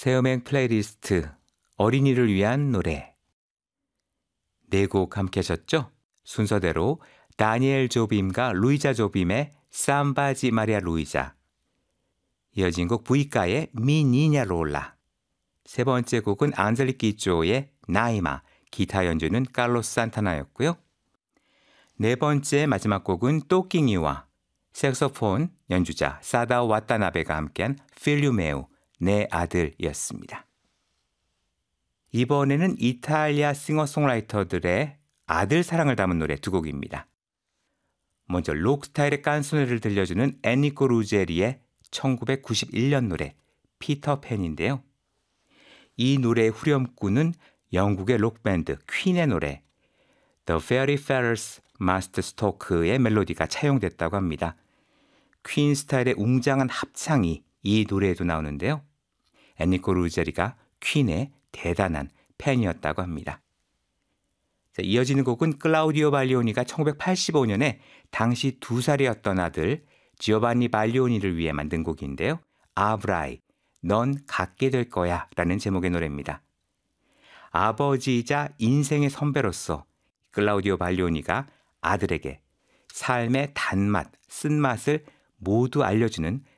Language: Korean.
새음악 플레이리스트 어린이를 위한 노래 네 곡 함께 하셨죠? 순서대로 다니엘 조빔과 루이자 조빔의 삼바지 마리아 루이자, 이어진 곡 부이카의 미 니냐 롤라, 세 번째 곡은 안젤릭 기조의 나이마, 기타 연주는 칼로스 산타나였고요. 네 번째 마지막 곡은 또끼니와 색소폰 연주자 사다 와타나베가 함께한 필류메우, 내 아들이었습니다. 이번에는 이탈리아 싱어송라이터들의 아들 사랑을 담은 노래 두 곡입니다. 먼저 록 스타일의 깐소네를 들려주는 엔리코 루제리의 1991년 노래 피터팬인데요. 이 노래의 후렴구는 영국의 록밴드 퀸의 노래 The Fairy Fellers Must Stalk의 멜로디가 차용됐다고 합니다. 퀸 스타일의 웅장한 합창이 이 노래에도 나오는데요. 엔리코 루제리가 퀸의 대단한 팬이었다고 합니다. 자, 이어지는 곡은 클라우디오 발리오니가 1985년에 당시 2살이었던 아들 지오반니 발리오니를 위해 만든 곡인데요. 아브라이, 넌 갖게 될 거야 라는 제목의 노래입니다. 아버지이자 인생의 선배로서 클라우디오 발리오니가 아들에게 삶의 단맛, 쓴맛을 모두 알려주는